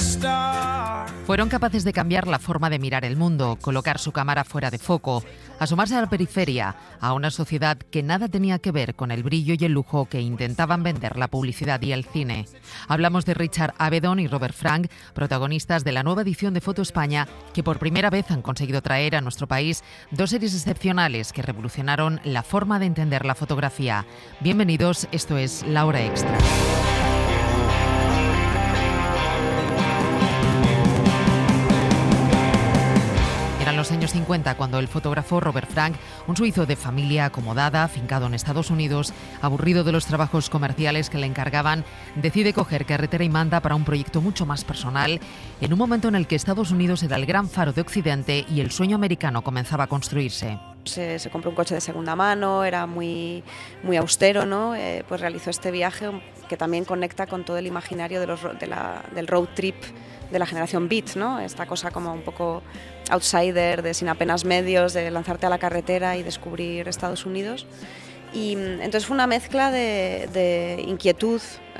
Fueron capaces de cambiar la forma de mirar el mundo, colocar su cámara fuera de foco, asomarse a la periferia, a una sociedad que nada tenía que ver con el brillo y el lujo que intentaban vender la publicidad y el cine. Hablamos de Richard Avedon y Robert Frank, protagonistas de la nueva edición de Foto España, que por primera vez han conseguido traer a nuestro país dos series excepcionales que revolucionaron la forma de entender la fotografía. Bienvenidos, esto es La Hora Extra. En los años 50, cuando el fotógrafo Robert Frank, un suizo de familia acomodada, afincado en Estados Unidos, aburrido de los trabajos comerciales que le encargaban, decide coger carretera y manda para un proyecto mucho más personal, en un momento en el que Estados Unidos era el gran faro de Occidente y el sueño americano comenzaba a construirse. Se compró un coche de segunda mano, era muy austero, ¿no? Pues realizó este viaje que también conecta con todo el imaginario del road trip de la generación Beat, ¿no? Esta cosa como un poco outsider, de sin apenas medios, de lanzarte a la carretera y descubrir Estados Unidos. Y entonces fue una mezcla de inquietud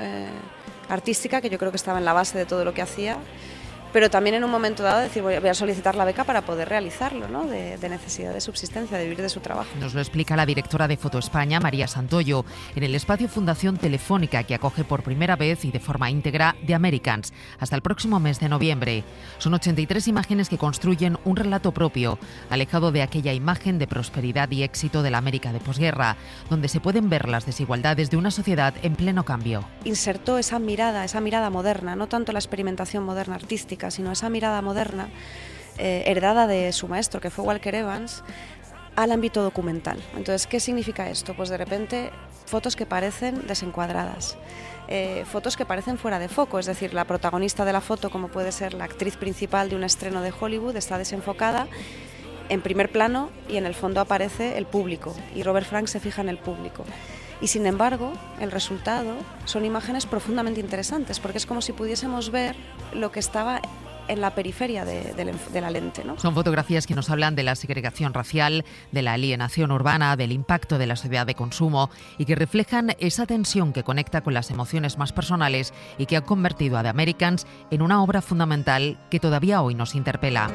artística que yo creo que estaba en la base de todo lo que hacía, pero también en un momento dado decir voy a solicitar la beca para poder realizarlo, ¿no? De necesidad de subsistencia, de vivir de su trabajo. Nos lo explica la directora de Foto España, María Santoyo, en el espacio Fundación Telefónica que acoge por primera vez y de forma íntegra The Americans hasta el próximo mes de noviembre. Son 83 imágenes que construyen un relato propio, alejado de aquella imagen de prosperidad y éxito de la América de posguerra, donde se pueden ver las desigualdades de una sociedad en pleno cambio. Insertó esa mirada moderna, no tanto la experimentación moderna artística, sino esa mirada moderna heredada de su maestro, que fue Walker Evans, al ámbito documental. Entonces, ¿qué significa esto? Pues de repente fotos que parecen desencuadradas, fotos que parecen fuera de foco, es decir, la protagonista de la foto, como puede ser la actriz principal de un estreno de Hollywood, está desenfocada en primer plano y en el fondo aparece el público, y Robert Frank se fija en el público. Y sin embargo, el resultado son imágenes profundamente interesantes, porque es como si pudiésemos ver lo que estaba en la periferia de la lente, ¿no? Son fotografías que nos hablan de la segregación racial, de la alienación urbana, del impacto de la sociedad de consumo y que reflejan esa tensión que conecta con las emociones más personales y que ha convertido a The Americans en una obra fundamental que todavía hoy nos interpela.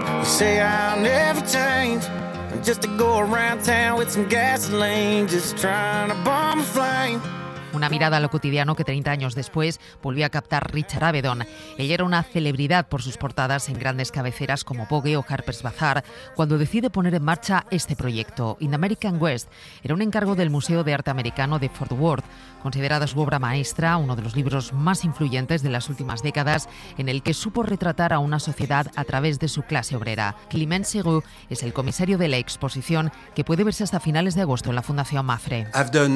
Una mirada a lo cotidiano que 30 años después volvió a captar Richard Avedon. Ella era una celebridad por sus portadas en grandes cabeceras como Vogue o Harper's Bazaar cuando decide poner en marcha este proyecto. In the American West era un encargo del Museo de Arte Americano de Fort Worth, considerada su obra maestra, uno de los libros más influyentes de las últimas décadas, en el que supo retratar a una sociedad a través de su clase obrera. Clement Serroux es el comisario de la exposición, que puede verse hasta finales de agosto en la Fundación Mapfre.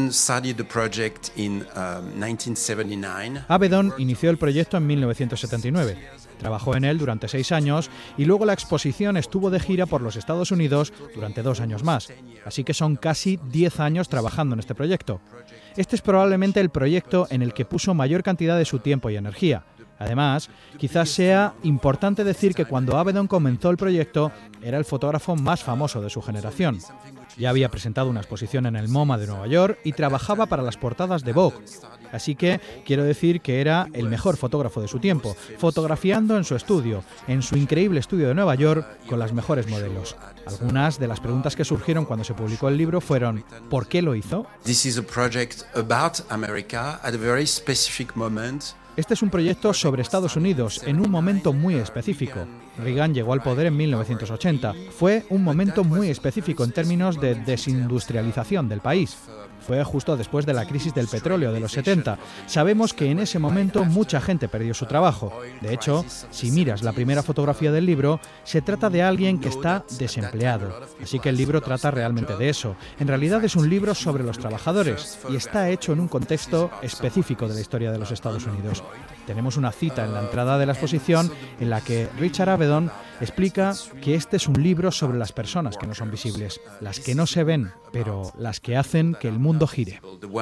Avedon inició el proyecto en 1979. Trabajó en él durante 6 años y luego la exposición estuvo de gira por los Estados Unidos durante 2 años más. Así que son casi 10 años trabajando en este proyecto. Este es probablemente el proyecto en el que puso mayor cantidad de su tiempo y energía. Además, quizás sea importante decir que cuando Avedon comenzó el proyecto era el fotógrafo más famoso de su generación. Ya había presentado una exposición en el MoMA de Nueva York y trabajaba para las portadas de Vogue. Así que quiero decir que era el mejor fotógrafo de su tiempo, fotografiando en su estudio, en su increíble estudio de Nueva York, con las mejores modelos. Algunas de las preguntas que surgieron cuando se publicó el libro fueron ¿por qué lo hizo? Este es un proyecto sobre Estados Unidos en un momento muy específico. Reagan llegó al poder en 1980. Fue un momento muy específico en términos de desindustrialización del país. Fue justo después de la crisis del petróleo de los 70. Sabemos que en ese momento mucha gente perdió su trabajo. De hecho, si miras la primera fotografía del libro, se trata de alguien que está desempleado. Así que el libro trata realmente de eso. En realidad es un libro sobre los trabajadores y está hecho en un contexto específico de la historia de los Estados Unidos. Tenemos una cita en la entrada de la exposición en la que Richard Avedon explica que este es un libro sobre las personas que no son visibles, las que no se ven, pero las que hacen que el mundo gire.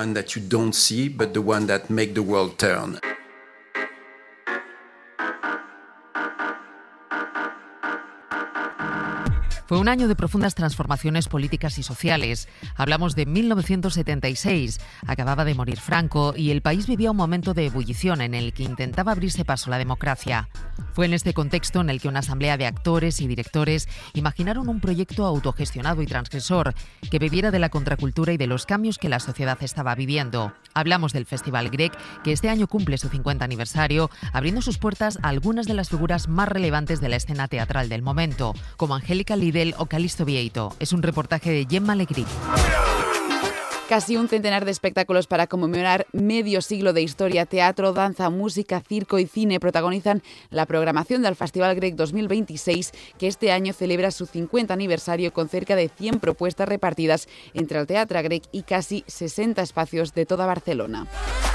Fue un año de profundas transformaciones políticas y sociales. Hablamos de 1976. Acababa de morir Franco y el país vivía un momento de ebullición en el que intentaba abrirse paso la democracia. Fue en este contexto en el que una asamblea de actores y directores imaginaron un proyecto autogestionado y transgresor que bebiera de la contracultura y de los cambios que la sociedad estaba viviendo. Hablamos del Festival Grec, que este año cumple su 50 aniversario, abriendo sus puertas a algunas de las figuras más relevantes de la escena teatral del momento, como Angélica Lidl o Calixto Vieito. Es un reportaje de Gemma Alegrí. Casi un centenar de espectáculos para conmemorar medio siglo de historia, teatro, danza, música, circo y cine protagonizan la programación del Festival Grec 2026, que este año celebra su 50 aniversario con cerca de 100 propuestas repartidas entre el Teatre Grec y casi 60 espacios de toda Barcelona.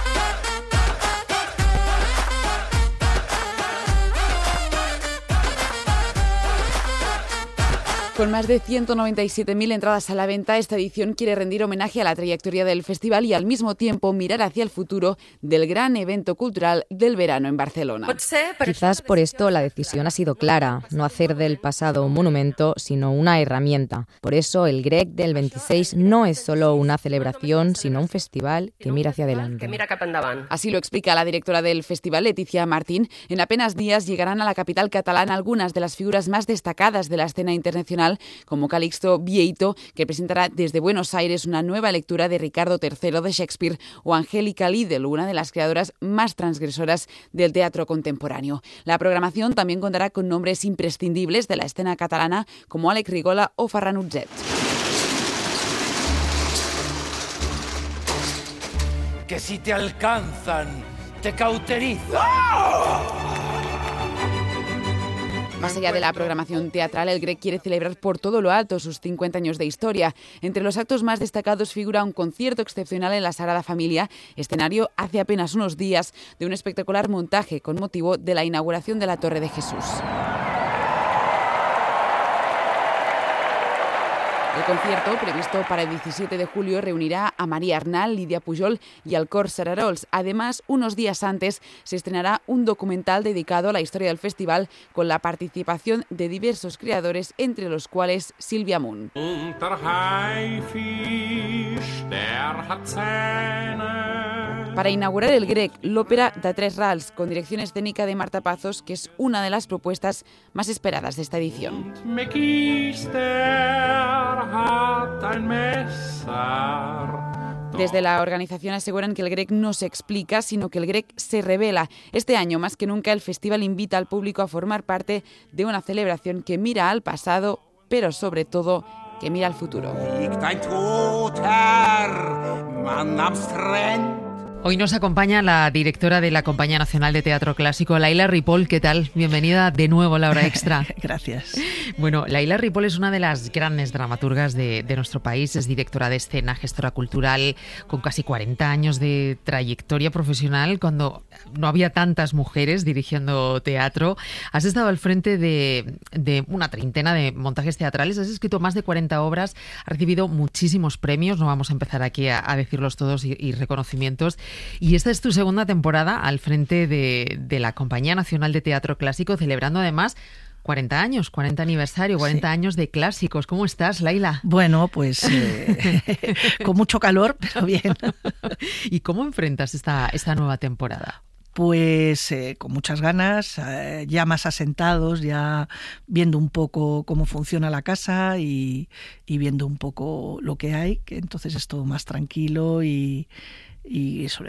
Con más de 197.000 entradas a la venta, esta edición quiere rendir homenaje a la trayectoria del festival y al mismo tiempo mirar hacia el futuro del gran evento cultural del verano en Barcelona. Quizás por esto la decisión ha sido clara, no hacer del pasado un monumento, sino una herramienta. Por eso el Grec del 26 no es solo una celebración, sino un festival que mira hacia adelante. Así lo explica la directora del festival, Leticia Martín. En apenas días llegarán a la capital catalana algunas de las figuras más destacadas de la escena internacional, como Calixto Vieito, que presentará desde Buenos Aires una nueva lectura de Ricardo III de Shakespeare, o Angélica Lidl, una de las creadoras más transgresoras del teatro contemporáneo. La programación también contará con nombres imprescindibles de la escena catalana, como Àlex Rigola o Ferran Utzet. Que si te alcanzan, te cauterizan. Más allá de la programación teatral, el Grec quiere celebrar por todo lo alto sus 50 años de historia. Entre los actos más destacados figura un concierto excepcional en la Sagrada Familia, escenario hace apenas unos días de un espectacular montaje con motivo de la inauguración de la Torre de Jesús. El concierto, previsto para el 17 de julio, reunirá a María Arnal, Lidia Pujol y al Cor Serarols. Además, unos días antes se estrenará un documental dedicado a la historia del festival con la participación de diversos creadores, entre los cuales Silvia Moon. Para inaugurar el Grec, l'òpera de Tres Rals, con dirección escénica de Marta Pazos, que es una de las propuestas más esperadas de esta edición. Desde la organización aseguran que el Grec no se explica, sino que el Grec se revela. Este año, más que nunca, el festival invita al público a formar parte de una celebración que mira al pasado, pero sobre todo que mira al futuro. Hoy nos acompaña la directora de la Compañía Nacional de Teatro Clásico, Laila Ripoll. ¿Qué tal? Bienvenida de nuevo a La Hora Extra. Gracias. Bueno, Laila Ripoll es una de las grandes dramaturgas de nuestro país. Es directora de escena, gestora cultural, con casi 40 años de trayectoria profesional, cuando no había tantas mujeres dirigiendo teatro. Has estado al frente de una treintena de montajes teatrales, has escrito más de 40 obras, has recibido muchísimos premios, no vamos a empezar aquí a decirlos todos, y reconocimientos. Y esta es tu segunda temporada al frente de la Compañía Nacional de Teatro Clásico, celebrando además 40 años, 40 aniversario, 40 sí. años de clásicos. ¿Cómo estás, Laila? Bueno, pues con mucho calor, pero bien. ¿Y cómo enfrentas esta nueva temporada? Pues con muchas ganas, ya más asentados, ya viendo un poco cómo funciona la casa y viendo un poco lo que hay, que entonces es todo más tranquilo y sobre